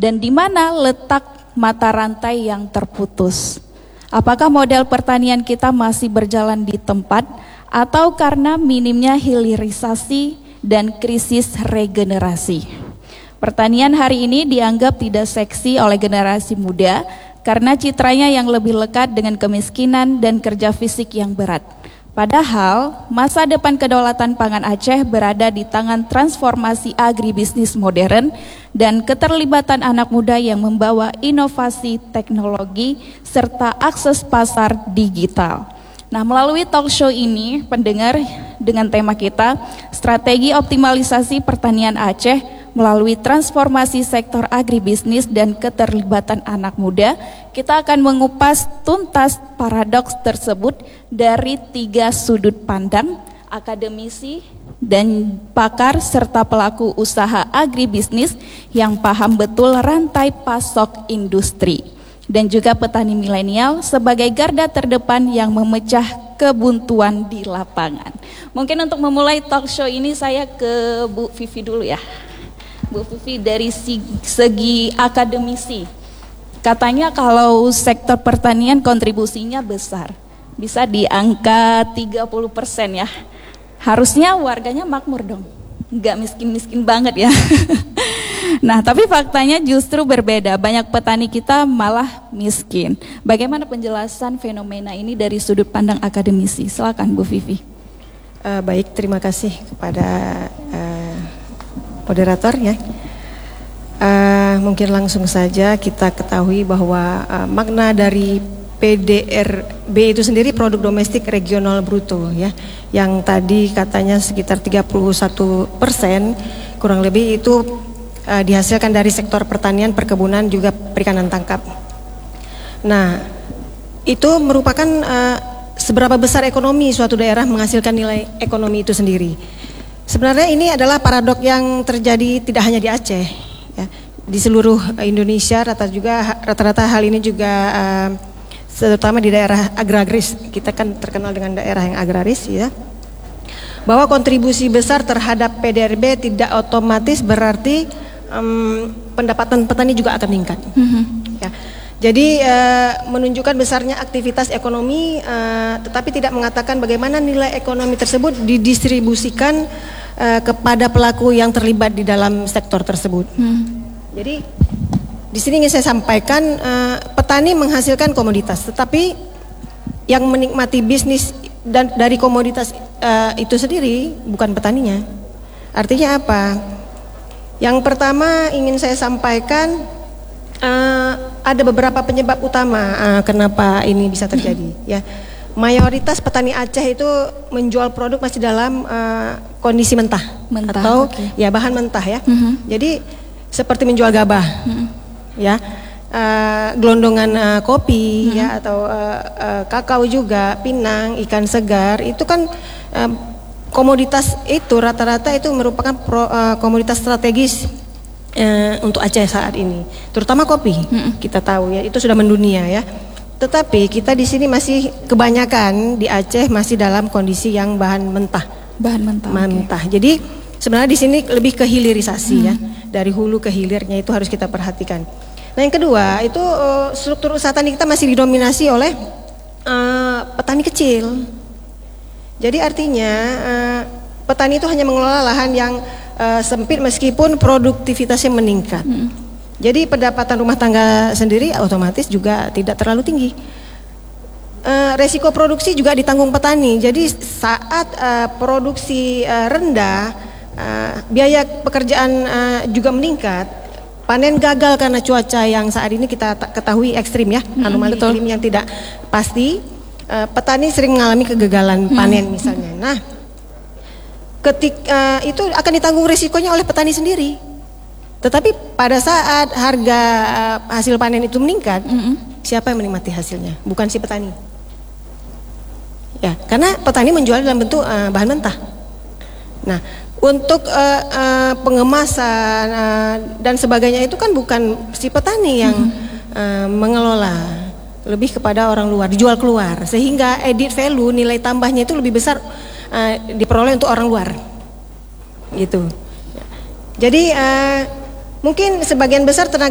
dan di mana letak mata rantai yang terputus? Apakah model pertanian kita masih berjalan di tempat atau karena minimnya hilirisasi dan krisis regenerasi? Pertanian hari ini dianggap tidak seksi oleh generasi muda karena citranya yang lebih lekat dengan kemiskinan dan kerja fisik yang berat. Padahal masa depan kedaulatan pangan Aceh berada di tangan transformasi agribisnis modern dan keterlibatan anak muda yang membawa inovasi teknologi serta akses pasar digital. Nah, melalui talk show ini, pendengar, dengan tema kita, strategi optimalisasi pertanian Aceh melalui transformasi sektor agribisnis dan keterlibatan anak muda, kita akan mengupas tuntas paradoks tersebut dari 3 sudut pandang, akademisi dan pakar serta pelaku usaha agribisnis yang paham betul rantai pasok industri, dan juga petani milenial sebagai garda terdepan yang memecah kebuntuan di lapangan. Mungkin untuk memulai talk show ini saya ke Bu Vivi dulu ya. Bu Vivi, dari segi akademisi, katanya kalau sektor pertanian kontribusinya besar, bisa di angka 30% ya. Harusnya warganya makmur dong, nggak miskin-miskin banget ya. Nah, tapi faktanya justru berbeda, banyak petani kita malah miskin. Bagaimana penjelasan fenomena ini dari sudut pandang akademisi? Silakan Bu Vivi. Baik, terima kasih kepada moderator ya. Mungkin langsung saja kita ketahui bahwa makna dari PDRB itu sendiri produk domestik regional bruto ya, yang tadi katanya sekitar 31% kurang lebih itu dihasilkan dari sektor pertanian, perkebunan, juga perikanan tangkap. Nah, itu merupakan seberapa besar ekonomi suatu daerah menghasilkan nilai ekonomi itu sendiri. Sebenarnya ini adalah paradok yang terjadi tidak hanya di Aceh, ya, di seluruh Indonesia. Rata-rata hal ini juga terutama di daerah agraris. Kita kan terkenal dengan daerah yang agraris, ya. Bahwa kontribusi besar terhadap PDRB tidak otomatis berarti pendapatan petani juga akan meningkat. Ya. Jadi menunjukkan besarnya aktivitas ekonomi, tetapi tidak mengatakan bagaimana nilai ekonomi tersebut didistribusikan kepada pelaku yang terlibat di dalam sektor tersebut. Jadi di sini ingin saya sampaikan, petani menghasilkan komoditas, tetapi yang menikmati bisnis dan dari komoditas itu sendiri bukan petaninya. Artinya apa? Yang pertama ingin saya sampaikan, ada beberapa penyebab utama kenapa ini bisa terjadi. Ya, mayoritas petani Aceh itu menjual produk masih dalam kondisi mentah atau ya bahan mentah ya. Jadi seperti menjual gabah, ya, gelondongan kopi, ya, atau kakao juga, pinang, ikan segar, itu kan komoditas itu rata-rata itu merupakan komoditas strategis untuk Aceh saat ini, terutama kopi. Kita tahu ya, itu sudah mendunia ya. Tetapi kita di sini masih kebanyakan di Aceh masih dalam kondisi yang bahan mentah. Mentah. Jadi sebenarnya di sini lebih ke hilirisasi ya, dari hulu ke hilirnya itu harus kita perhatikan. Nah, yang kedua itu struktur usaha tani kita masih didominasi oleh petani kecil. Jadi artinya petani itu hanya mengelola lahan yang sempit meskipun produktivitasnya meningkat. Jadi pendapatan rumah tangga sendiri otomatis juga tidak terlalu tinggi. Resiko produksi juga ditanggung petani. Jadi saat produksi rendah, biaya pekerjaan juga meningkat. Panen gagal karena cuaca yang saat ini kita ketahui ekstrim ya, anomali iklim yang tidak pasti. Petani sering mengalami kegagalan panen misalnya. Nah, ketika itu akan ditanggung risikonya oleh petani sendiri. Tetapi pada saat harga hasil panen itu meningkat, siapa yang menikmati hasilnya? Bukan si petani. Ya, karena petani menjual dalam bentuk bahan mentah. Nah, untuk pengemasan dan sebagainya itu kan bukan si petani yang mengelola, lebih kepada orang luar, dijual keluar, sehingga added value, nilai tambahnya itu lebih besar diperoleh untuk orang luar, gitu. Jadi mungkin sebagian besar tenaga